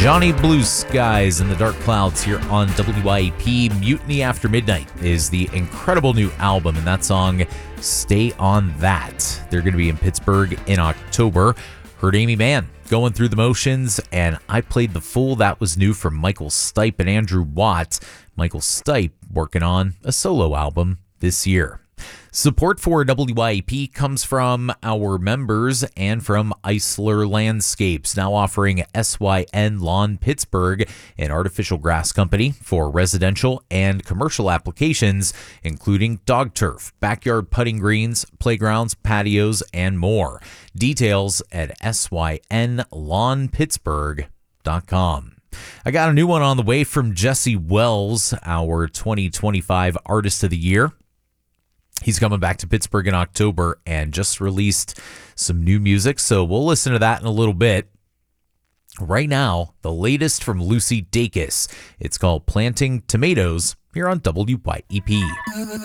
Johnny Blue Skies and the Dark Clouds here on WYAP. Mutiny After Midnight is the incredible new album, and that song, Stay On That. They're going to be in Pittsburgh in October. Heard Amy Mann going through the motions, and I played The Fool. That was new from Michael Stipe and Andrew Watt. Michael Stipe working on a solo album this year. Support for WYAP comes from our members and from Eisler Landscapes, now offering SYN Lawn Pittsburgh, an artificial grass company for residential and commercial applications, including dog turf, backyard putting greens, playgrounds, patios, and more. Details at synlawnpittsburgh.com. I got a new one on the way from Jesse Wells, our 2025 Artist of the Year. He's coming back to Pittsburgh in October and just released some new music, so we'll listen to that in a little bit. Right now, the latest from Lucy Dacus. It's called Planting Tomatoes here on WYAP.